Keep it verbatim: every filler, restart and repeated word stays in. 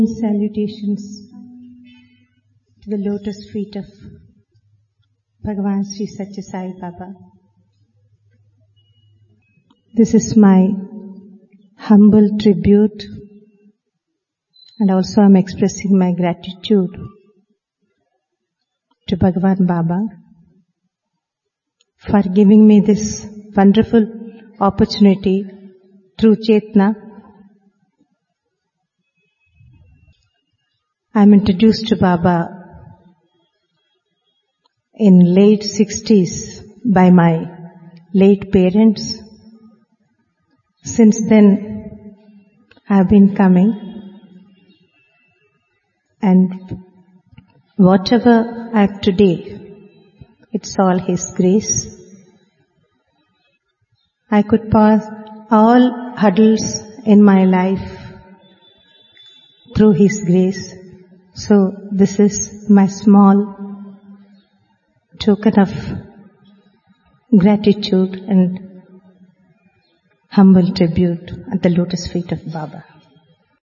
Salutations to the lotus feet of Bhagavan Sri Satya Sai Baba. This is my humble tribute, and also I'm expressing my gratitude to Bhagavan Baba for giving me this wonderful opportunity through Chetna. I'm introduced to Baba in late sixties by my late parents. Since then, I've been coming, and whatever I have today, it's all His grace. I could pass all hurdles in my life through His grace. So this is my small token of gratitude and humble tribute at the lotus feet of Baba.